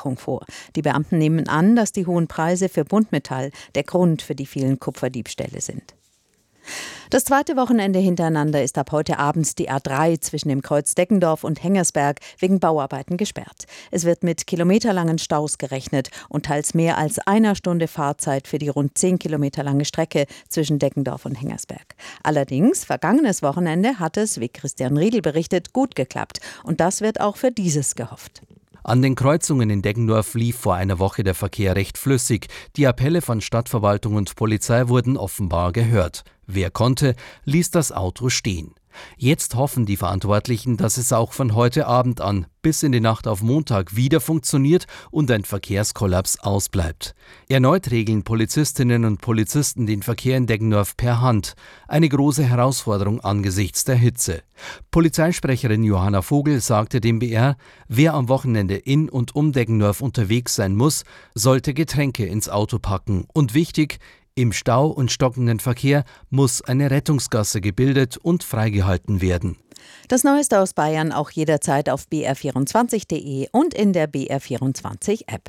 Überwachung vor. Die Beamten nehmen an, dass die hohen Preise für Buntmetall der Grund für die vielen Kupferdiebstähle sind. Das zweite Wochenende hintereinander ist ab heute Abend die A3 zwischen dem Kreuz Deggendorf und Hengersberg wegen Bauarbeiten gesperrt. Es wird mit kilometerlangen Staus gerechnet und teils mehr als einer Stunde Fahrzeit für die rund 10 Kilometer lange Strecke zwischen Deggendorf und Hengersberg. Allerdings, vergangenes Wochenende hat es, wie Christian Riedl berichtet, gut geklappt. Und das wird auch für dieses gehofft. An den Kreuzungen in Deggendorf lief vor einer Woche der Verkehr recht flüssig. Die Appelle von Stadtverwaltung und Polizei wurden offenbar gehört. Wer konnte, ließ das Auto stehen. Jetzt hoffen die Verantwortlichen, dass es auch von heute Abend an bis in die Nacht auf Montag wieder funktioniert und ein Verkehrskollaps ausbleibt. Erneut regeln Polizistinnen und Polizisten den Verkehr in Deggendorf per Hand. Eine große Herausforderung angesichts der Hitze. Polizeisprecherin Johanna Vogel sagte dem BR, wer am Wochenende in und um Deggendorf unterwegs sein muss, sollte Getränke ins Auto packen. Und wichtig, im Stau und stockenden Verkehr muss eine Rettungsgasse gebildet und freigehalten werden. Das Neueste aus Bayern auch jederzeit auf br24.de und in der BR24-App.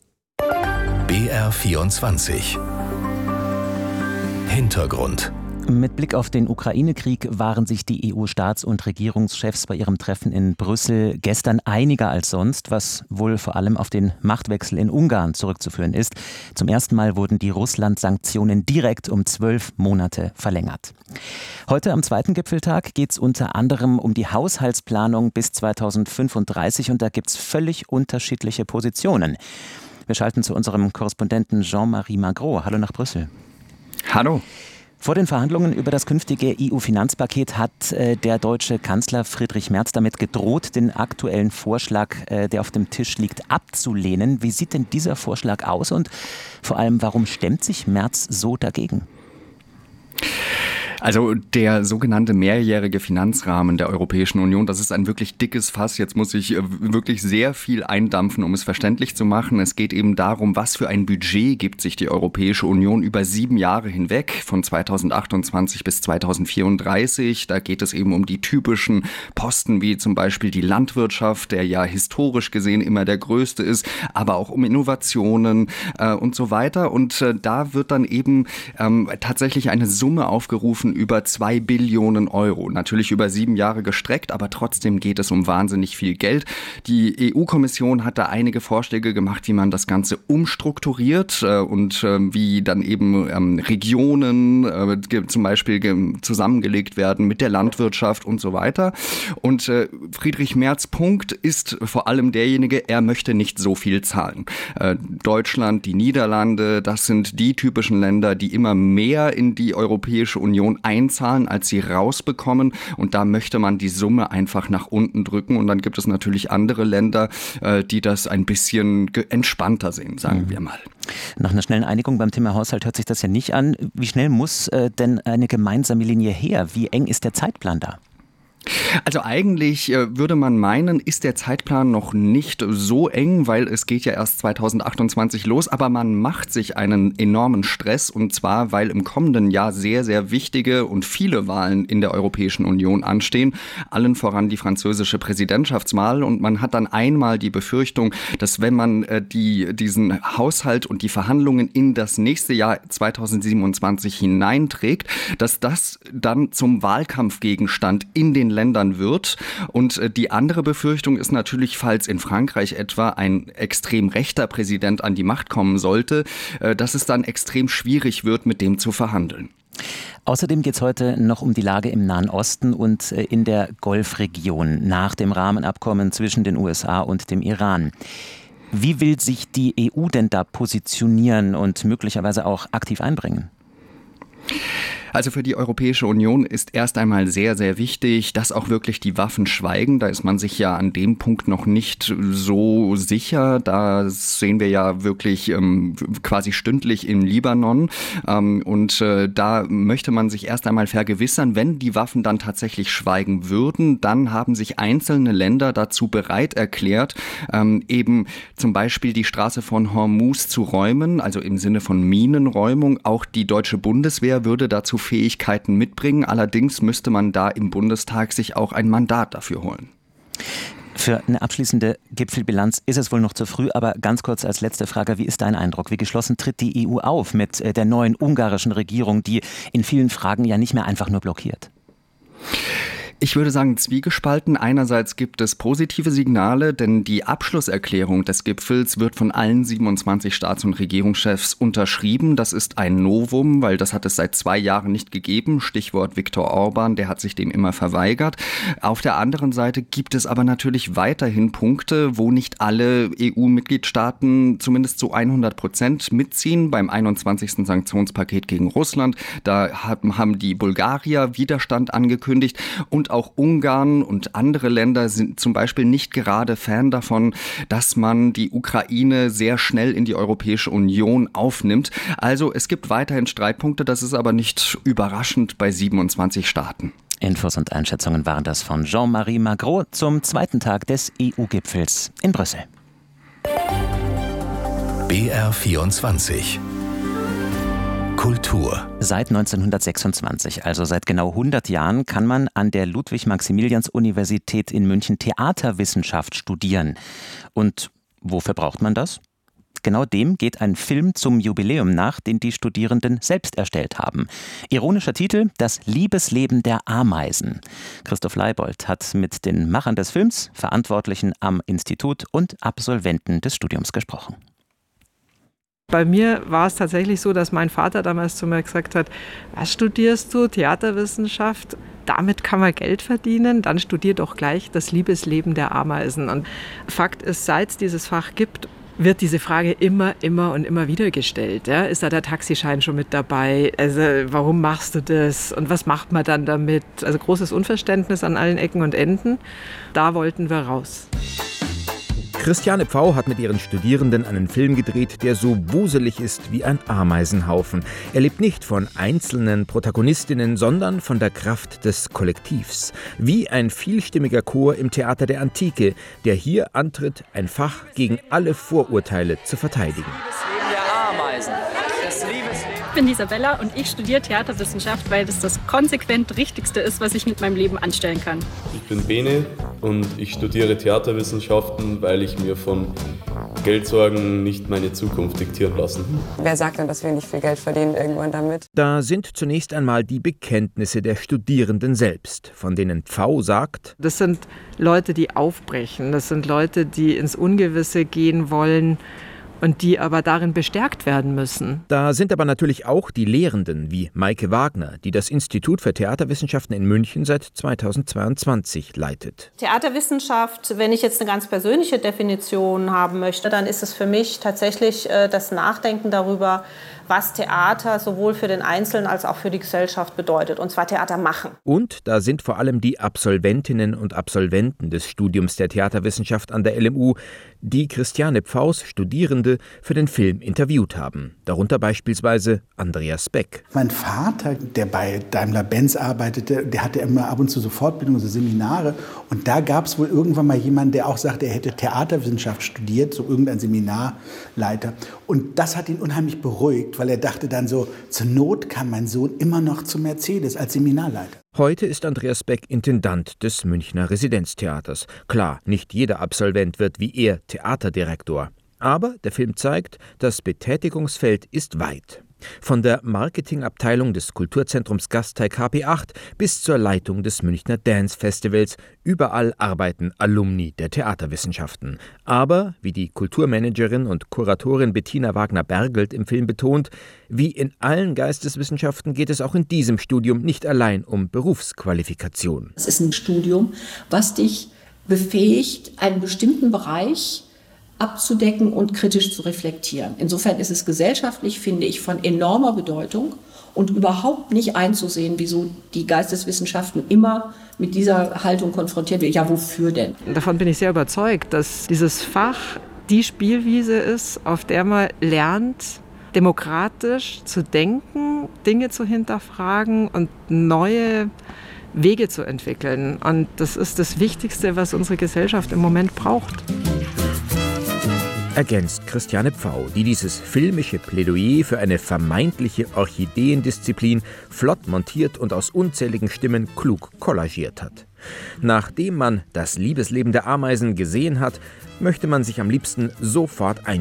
BR24 Hintergrund. Mit Blick auf den Ukraine-Krieg waren sich die EU-Staats- und Regierungschefs bei ihrem Treffen in Brüssel gestern einiger als sonst, was wohl vor allem auf den Machtwechsel in Ungarn zurückzuführen ist. Zum ersten Mal wurden die Russland-Sanktionen direkt um 12 Monate verlängert. Heute am zweiten Gipfeltag geht es unter anderem um die Haushaltsplanung bis 2035 und da gibt es völlig unterschiedliche Positionen. Wir schalten zu unserem Korrespondenten Jean-Marie Magro. Hallo nach Brüssel. Hallo. Vor den Verhandlungen über das künftige EU-Finanzpaket hat der deutsche Kanzler Friedrich Merz damit gedroht, den aktuellen Vorschlag, der auf dem Tisch liegt, abzulehnen. Wie sieht denn dieser Vorschlag aus und vor allem, warum stemmt sich Merz so dagegen? Also der sogenannte mehrjährige Finanzrahmen der Europäischen Union, das ist ein wirklich dickes Fass. Jetzt muss ich wirklich sehr viel eindampfen, um es verständlich zu machen. Es geht eben darum, was für ein Budget gibt sich die Europäische Union über 7 Jahre hinweg, von 2028 bis 2034. Da geht es eben um die typischen Posten, wie zum Beispiel die Landwirtschaft, der ja historisch gesehen immer der größte ist, aber auch um Innovationen und so weiter. Und da wird dann eben tatsächlich eine Summe aufgerufen, über 2 Billionen Euro. Natürlich über 7 Jahre gestreckt, aber trotzdem geht es um wahnsinnig viel Geld. Die EU-Kommission hat da einige Vorschläge gemacht, wie man das Ganze umstrukturiert und wie dann eben Regionen zum Beispiel zusammengelegt werden mit der Landwirtschaft und so weiter. Und Friedrich Merz' Punkt ist vor allem derjenige, er möchte nicht so viel zahlen. Deutschland, die Niederlande, das sind die typischen Länder, die immer mehr in die Europäische Union einzahlen, als sie rausbekommen. Und da möchte man die Summe einfach nach unten drücken. Und dann gibt es natürlich andere Länder, die das ein bisschen entspannter sehen, sagen wir mal. Nach einer schnellen Einigung beim Thema Haushalt hört sich das ja nicht an. Wie schnell muss denn eine gemeinsame Linie her? Wie eng ist der Zeitplan da? Also eigentlich würde man meinen, ist der Zeitplan noch nicht so eng, weil es geht ja erst 2028 los, aber man macht sich einen enormen Stress und zwar, weil im kommenden Jahr sehr, sehr wichtige und viele Wahlen in der Europäischen Union anstehen, allen voran die französische Präsidentschaftswahl und man hat dann einmal die Befürchtung, dass wenn man diesen Haushalt und die Verhandlungen in das nächste Jahr 2027 hineinträgt, dass das dann zum Wahlkampfgegenstand in den Ländern wird. Und die andere Befürchtung ist natürlich, falls in Frankreich etwa ein extrem rechter Präsident an die Macht kommen sollte, dass es dann extrem schwierig wird, mit dem zu verhandeln. Außerdem geht es heute noch um die Lage im Nahen Osten und in der Golfregion nach dem Rahmenabkommen zwischen den USA und dem Iran. Wie will sich die EU denn da positionieren und möglicherweise auch aktiv einbringen? Also für die Europäische Union ist erst einmal sehr, sehr wichtig, dass auch wirklich die Waffen schweigen. Da ist man sich ja an dem Punkt noch nicht so sicher. Da sehen wir ja wirklich quasi stündlich im Libanon. Und da möchte man sich erst einmal vergewissern, wenn die Waffen dann tatsächlich schweigen würden, dann haben sich einzelne Länder dazu bereit erklärt, eben zum Beispiel die Straße von Hormuz zu räumen, also im Sinne von Minenräumung. Auch die deutsche Bundeswehr würde dazu Fähigkeiten mitbringen. Allerdings müsste man da im Bundestag sich auch ein Mandat dafür holen. Für eine abschließende Gipfelbilanz ist es wohl noch zu früh, aber ganz kurz als letzte Frage, wie ist dein Eindruck? Wie geschlossen tritt die EU auf mit der neuen ungarischen Regierung, die in vielen Fragen ja nicht mehr einfach nur blockiert? Ich würde sagen, zwiegespalten. Einerseits gibt es positive Signale, denn die Abschlusserklärung des Gipfels wird von allen 27 Staats- und Regierungschefs unterschrieben. Das ist ein Novum, weil das hat es seit 2 Jahren nicht gegeben. Stichwort Viktor Orban, der hat sich dem immer verweigert. Auf der anderen Seite gibt es aber natürlich weiterhin Punkte, wo nicht alle EU-Mitgliedstaaten zumindest zu 100% mitziehen. Beim 21. Sanktionspaket gegen Russland, da haben die Bulgarier Widerstand angekündigt und auch Ungarn und andere Länder sind zum Beispiel nicht gerade Fan davon, dass man die Ukraine sehr schnell in die Europäische Union aufnimmt. Also es gibt weiterhin Streitpunkte, das ist aber nicht überraschend bei 27 Staaten. Infos und Einschätzungen waren das von Jean-Marie Magro zum zweiten Tag des EU-Gipfels in Brüssel. BR24 Kultur. Seit 1926, also seit genau 100 Jahren, kann man an der Ludwig-Maximilians-Universität in München Theaterwissenschaft studieren. Und wofür braucht man das? Genau dem geht ein Film zum Jubiläum nach, den die Studierenden selbst erstellt haben. Ironischer Titel: Das Liebesleben der Ameisen. Christoph Leibold hat mit den Machern des Films, Verantwortlichen am Institut und Absolventen des Studiums gesprochen. Bei mir war es tatsächlich so, dass mein Vater damals zu mir gesagt hat: Was studierst du? Theaterwissenschaft? Damit kann man Geld verdienen, dann studier doch gleich das Liebesleben der Ameisen. Und Fakt ist, seit es dieses Fach gibt, wird diese Frage immer und immer wieder gestellt. Ja? Ist da der Taxischein schon mit dabei? Also warum machst du das? Und was macht man dann damit? Also großes Unverständnis an allen Ecken und Enden. Da wollten wir raus. Christiane Pfau hat mit ihren Studierenden einen Film gedreht, der so wuselig ist wie ein Ameisenhaufen. Er lebt nicht von einzelnen Protagonistinnen, sondern von der Kraft des Kollektivs. Wie ein vielstimmiger Chor im Theater der Antike, der hier antritt, ein Fach gegen alle Vorurteile zu verteidigen. Ich bin Isabella und ich studiere Theaterwissenschaft, weil das konsequent Richtigste ist, was ich mit meinem Leben anstellen kann. Ich bin Bene und ich studiere Theaterwissenschaften, weil ich mir von Geldsorgen nicht meine Zukunft diktieren lassen. Wer sagt denn, dass wir nicht viel Geld verdienen irgendwann damit? Da sind zunächst einmal die Bekenntnisse der Studierenden selbst, von denen Pfau sagt: Das sind Leute, die aufbrechen. Das sind Leute, die ins Ungewisse gehen wollen und die aber darin bestärkt werden müssen. Da sind aber natürlich auch die Lehrenden wie Maike Wagner, die das Institut für Theaterwissenschaften in München seit 2022 leitet. Theaterwissenschaft, wenn ich jetzt eine ganz persönliche Definition haben möchte, dann ist es für mich tatsächlich das Nachdenken darüber, was Theater sowohl für den Einzelnen als auch für die Gesellschaft bedeutet, und zwar Theater machen. Und da sind vor allem die Absolventinnen und Absolventen des Studiums der Theaterwissenschaft an der LMU, die Christiane Pfaus Studierende für den Film interviewt haben. Darunter beispielsweise Andreas Beck. Mein Vater, der bei Daimler-Benz arbeitete, der hatte immer ab und zu so Fortbildungen, so Seminare. Und da gab es wohl irgendwann mal jemanden, der auch sagte, er hätte Theaterwissenschaft studiert, so irgendein Seminarleiter. Und das hat ihn unheimlich beruhigt, weil er dachte dann so, zur Not kann mein Sohn immer noch zu Mercedes als Seminarleiter. Heute ist Andreas Beck Intendant des Münchner Residenztheaters. Klar, nicht jeder Absolvent wird wie er Theaterdirektor. Aber der Film zeigt, das Betätigungsfeld ist weit. Von der Marketingabteilung des Kulturzentrums Gasteig HP8 bis zur Leitung des Münchner Dance Festivals. Überall arbeiten Alumni der Theaterwissenschaften. Aber, wie die Kulturmanagerin und Kuratorin Bettina Wagner-Bergelt im Film betont, wie in allen Geisteswissenschaften geht es auch in diesem Studium nicht allein um Berufsqualifikation. Es ist ein Studium, was dich befähigt, einen bestimmten Bereich abzudecken und kritisch zu reflektieren. Insofern ist es gesellschaftlich, finde ich, von enormer Bedeutung und überhaupt nicht einzusehen, wieso die Geisteswissenschaften immer mit dieser Haltung konfrontiert werden. Ja, wofür denn? Davon bin ich sehr überzeugt, dass dieses Fach die Spielwiese ist, auf der man lernt, demokratisch zu denken, Dinge zu hinterfragen und neue Wege zu entwickeln. Und das ist das Wichtigste, was unsere Gesellschaft im Moment braucht. ergänzt Christiane Pfau, die dieses filmische Plädoyer für eine vermeintliche Orchideendisziplin flott montiert und aus unzähligen Stimmen klug kollagiert hat. Nachdem man das Liebesleben der Ameisen gesehen hat, möchte man sich am liebsten sofort einschalten.